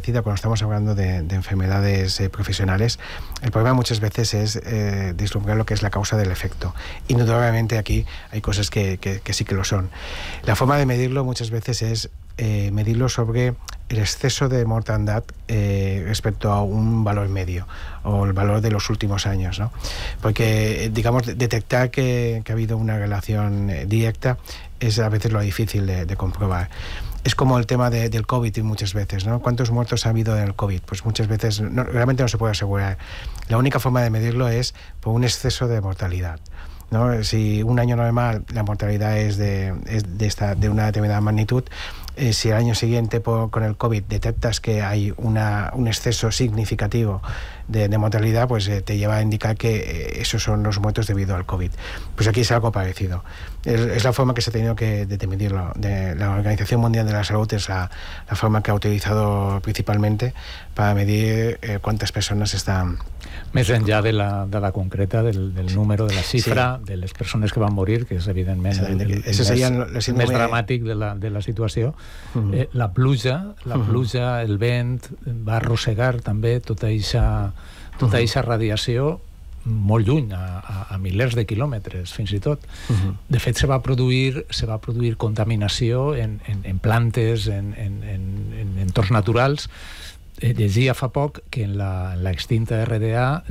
parecida cuando estamos hablando de enfermedades profesionales. El problema muchas veces es vislumbrar lo que es la causa del efecto. Indudablemente aquí hay cosas que sí que lo son. La forma de medirlo muchas veces es medirlo sobre el exceso de mortandad respecto a un valor medio o el valor de los últimos años, ¿no? Porque, digamos, detectar que ha habido una relación directa es a veces lo difícil de comprobar. Es como el tema del COVID muchas veces, ¿no? ¿Cuántos muertos ha habido en el COVID? Pues muchas veces realmente no se puede asegurar. La única forma de medirlo es por un exceso de mortalidad, ¿no? Si un año normal la mortalidad es de una determinada magnitud, si al año siguiente con el COVID detectas que hay un exceso significativo de mortalidad, pues te lleva a indicar que esos son los muertos debido al COVID. Pues aquí es algo parecido. Es la forma que se ha tenido que medirlo. La Organización Mundial de la Salud es la forma que ha utilizado principalmente para medir cuántas persones estan... Més enllà de la concreta, del número, de la xifra, de les persones que van morir, que és evidentment el més dramàtic de la situació. La pluja, el vent, va arrossegar també tota eixa radiació molt lluny, a milers de quilòmetres, fins i tot. De fet, se va produir contaminació en plantes, en entorns naturals. Llegia fa poc que en l'extinta RDA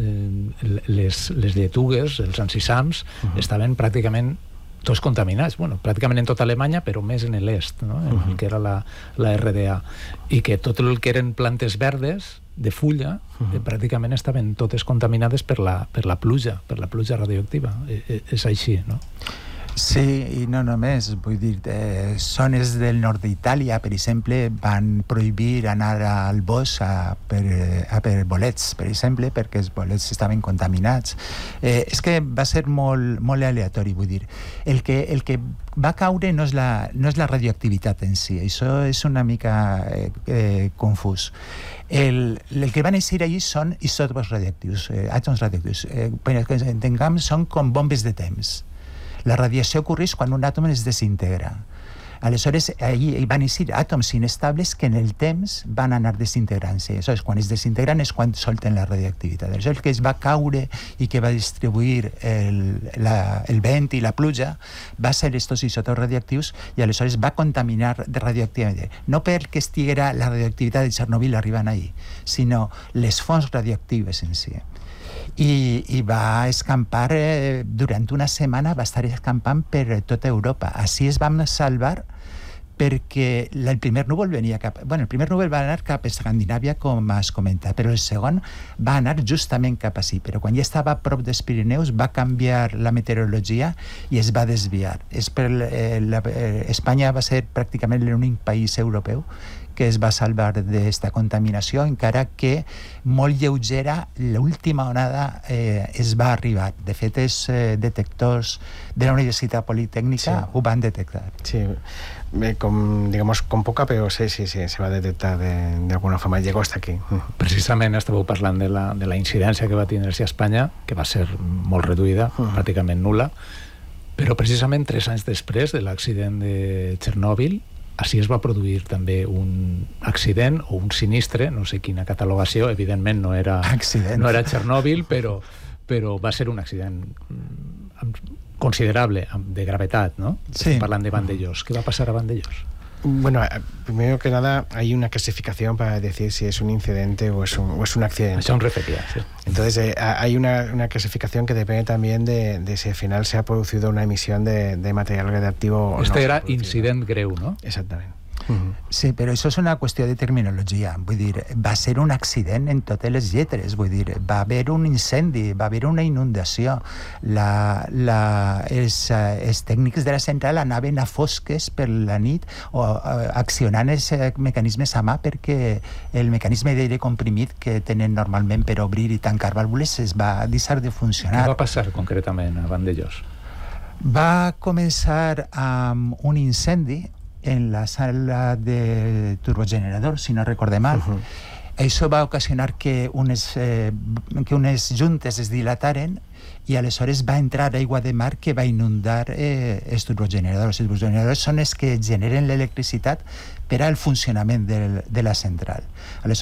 les lletugues, els ensisams, estaven pràcticament tots contaminats, pràcticament en tota Alemanya, però més en l'est, no? En el que era la RDA, i que tot el que eren plantes verdes de fulla pràcticament estaven totes contaminades per la pluja radioactiva. És així, no? Sí, i no només, vull dir, zones del nord d'Itàlia, per exemple, van prohibir anar al bosc a per bolets, per exemple, perquè els bolets estaven contaminats. És que va ser molt aleatori, vull dir. El que va caure no és la radioactivitat en si, això és una mica confús. El que van eixir allí són isòtops radioactius, àtoms radioactius. Que entenguem, són com bombes de temps. La radiació ocorreix quan un àtom es desintegra. Aleshores, allí van eixir àtoms inestables que en el temps van anar desintegrant-se. Aleshores, quan es desintegren és quan solten la radioactivitat. Aleshores, el que es va caure i que va distribuir el vent i la pluja va ser estos isòtops radioactius i aleshores va contaminar radioactivament. No perquè estiguera la radioactivitat de Chernobyl arribant ahí, sinó les fonts radioactives en si. I va escampar durant una setmana, va estar escampant per tota Europa. Així es vam salvar perquè el primer núvol venia el primer núvol va anar cap a Escandinàvia, com has comentat, però el segon va anar justament cap així, però quan ja estava a prop dels Pirineus va canviar la meteorologia i es va desviar. Espanya va ser pràcticament l'únic país europeu que es va salvar d'esta contaminació, encara que molt lleugera, l'última onada es va arribar. De fet, els detectors de la Universitat Politècnica ho van detectar. Sí, con poca, pero sí, se va a detectar de alguna forma. Llegó hasta aquí. Precisament estàveu parlant de la incidència que va tindre-se a Espanya, que va ser molt reduïda, pràcticament nul·la, però precisament 3 anys després de l'accident de Chernobyl, així es va produir també un accident o un sinistre, no sé quina catalogació, evidentment no era Chernobyl, però va ser un accident considerable, de gravetat, ¿no? Sí. Parlant de Vandellós. ¿Qué va a pasar a Vandellós? Bueno, primero que nada hay una clasificación para decir si es un incidente o es un accidente. Això em referia, sí. Entonces hay una clasificación que depende también de si al final se ha producido una emisión de material radiactivo o no. Era incident greu, no? Exactament. Sí, però això és una qüestió de terminologia. Vull dir, va ser un accident en totes les lletres. Vull dir, va haver un incendi, va haver una inundació. Els tècnics de la central anaven a fosques per la nit o accionant els mecanismes a mà, perquè el mecanisme d'aire comprimit que tenen normalment per obrir i tancar vàlvules es va deixar de funcionar. Què va passar concretament a Vandellós? Va començar amb un incendi en la sala de turbogenerador, si no recorde mal. Això va ocasionar que unes juntes es dilataren i aleshores va entrar aigua de mar que va inundar els turbogeneradors. Els turbogeneradors són els que generen l'electricitat per al funcionament de la central.